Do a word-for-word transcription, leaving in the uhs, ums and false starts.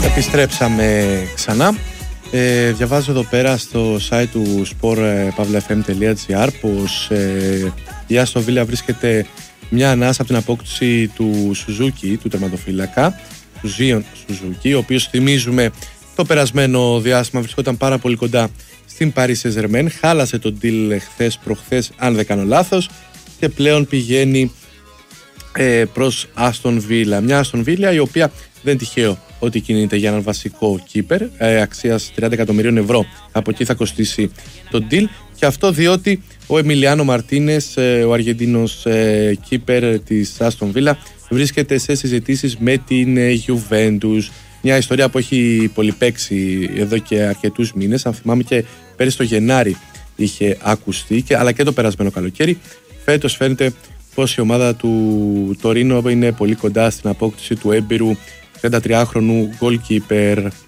Επιστρέψαμε ξανά. Ε, διαβάζω εδώ πέρα στο site του sport pavla f m τελεία gr πως ε, η Aston Villa βρίσκεται μια ανάσα από την απόκτηση του Σουζούκι, του τερματοφύλακα, του Ζίον Σουζούκι, ο οποίος, θυμίζουμε, το περασμένο διάστημα βρισκόταν πάρα πολύ κοντά στην Paris Saint-Germain. Χάλασε τον deal χθες προχθές, αν δεν κάνω λάθος, και πλέον πηγαίνει ε, προς Aston Villa. Μια Aston Villa η οποία δεν είναι τυχαίο ότι κινείται για έναν βασικό κύπερ ε, αξίας τριάντα εκατομμυρίων ευρώ. Από εκεί θα κοστίσει το deal, και αυτό διότι ο Εμιλιάνο Μαρτίνες, ε, ο Αργεντίνος ε, κύπερ της Aston Villa, βρίσκεται σε συζητήσεις με την ε, Juventus. Μια ιστορία που έχει πολυπαίξει εδώ και αρκετούς μήνες. Αν θυμάμαι, και πέρυσι το Γενάρη είχε ακουστεί, και, αλλά και το περασμένο καλοκαίρι. Φέτος φαίνεται πως η ομάδα του Τωρίνο είναι πολύ κοντά στην απόκτηση του έμπειρου τριαντατριάχρονου goalkeeper.